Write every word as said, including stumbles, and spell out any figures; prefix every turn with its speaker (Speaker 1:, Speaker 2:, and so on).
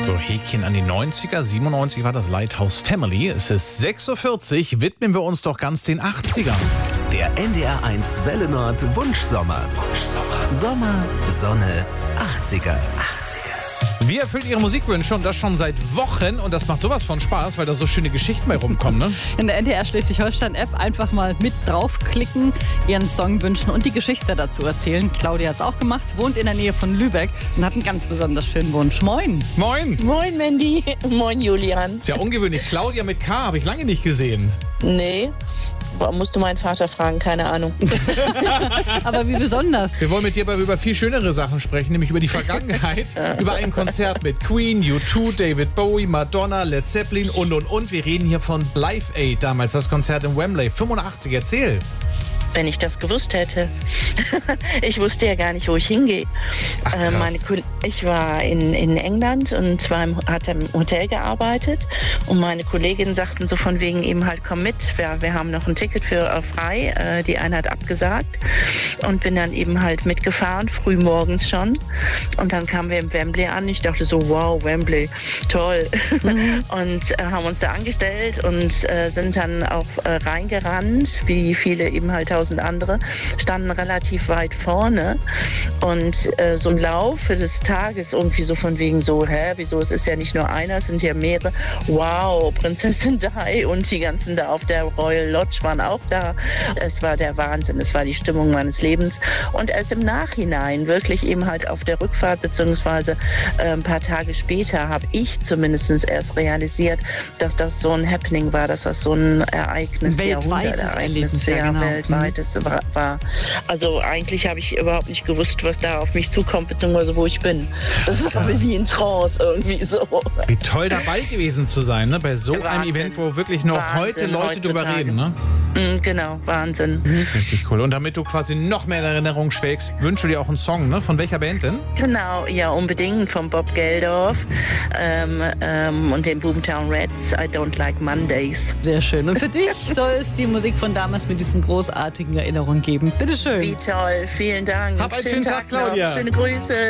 Speaker 1: So, Häkchen an die neunziger. siebenundneunzig war das Lighthouse Family. Es ist sechs Uhr vierzig. Widmen wir uns doch ganz den achtzigern.
Speaker 2: Der N D R eins Welle Nord Wunschsommer. Wunschsommer. Sommer, Sonne, achtziger. achtziger.
Speaker 1: Wir erfüllen Ihre Musikwünsche und das schon seit Wochen. Und das macht sowas von Spaß, weil da so schöne Geschichten bei rumkommen, ne?
Speaker 3: In der N D R Schleswig-Holstein-App einfach mal mit draufklicken, Ihren Song wünschen und die Geschichte dazu erzählen. Claudia hat es auch gemacht, wohnt in der Nähe von Lübeck und hat einen ganz besonders schönen Wunsch. Moin!
Speaker 1: Moin!
Speaker 4: Moin Mandy, moin Julian.
Speaker 1: Ist ja ungewöhnlich. Claudia mit K habe ich lange nicht gesehen.
Speaker 4: Nee, musst du meinen Vater fragen, keine Ahnung.
Speaker 3: Aber wie besonders.
Speaker 1: Wir wollen mit dir aber über viel schönere Sachen sprechen, nämlich über die Vergangenheit, über ein Konzert mit Queen, U zwei, David Bowie, Madonna, Led Zeppelin und, und, und. Wir reden hier von Live Aid, damals das Konzert in Wembley, fünfundachtzig. Erzähl.
Speaker 4: Wenn ich das gewusst hätte. Ich wusste ja gar nicht, wo ich hingehe.
Speaker 1: Ach,
Speaker 4: äh, meine, ich war in, in England und zwar im, hatte im Hotel gearbeitet und meine Kolleginnen sagten so von wegen eben halt, komm mit, wir, wir haben noch ein Ticket für äh, frei. Äh, die eine hat abgesagt und bin dann eben halt mitgefahren, früh morgens schon. Und dann kamen wir im Wembley an. Ich dachte so, wow, Wembley, toll. Mhm. Und äh, haben uns da angestellt und äh, sind dann auch äh, reingerannt, wie viele eben halt tausend andere, standen relativ weit vorne und äh, so im Laufe des Tages irgendwie so von wegen so, hä, wieso, es ist ja nicht nur einer, es sind ja mehrere, wow, Prinzessin Di und die ganzen da auf der Royal Lodge waren auch da. Es war der Wahnsinn, es war die Stimmung meines Lebens und erst im Nachhinein, wirklich eben halt auf der Rückfahrt beziehungsweise äh, ein paar Tage später habe ich zumindest erst realisiert, dass das so ein Happening war, dass das so ein Ereignis,
Speaker 3: weltweites Erlebnis,
Speaker 4: ja,
Speaker 3: genau.
Speaker 4: weltweit das war. Also eigentlich habe ich überhaupt nicht gewusst, was da auf mich zukommt, beziehungsweise wo ich bin. Das war wie ein Trance irgendwie so.
Speaker 1: Wie toll dabei gewesen zu sein, ne? Bei so
Speaker 4: Wahnsinn.
Speaker 1: einem Event, wo wirklich noch
Speaker 4: Wahnsinn,
Speaker 1: heute Leute
Speaker 4: heutzutage.
Speaker 1: drüber reden, ne?
Speaker 4: Mhm, genau, Wahnsinn.
Speaker 1: Mhm. Richtig cool. Und damit du quasi noch mehr in Erinnerung schwelgst, wünschst du dir auch einen Song, ne? Von welcher Band denn?
Speaker 4: Genau, ja, unbedingt von Bob Geldof ähm, ähm, und den Boomtown Rats, I Don't Like Mondays.
Speaker 3: Sehr schön. Und für dich soll es die Musik von damals mit diesen großartigen Erinnerungen geben. Bitteschön.
Speaker 4: Wie toll, vielen Dank.
Speaker 1: Hab einen schönen Tag, Claudia.
Speaker 4: Noch. Schöne Grüße.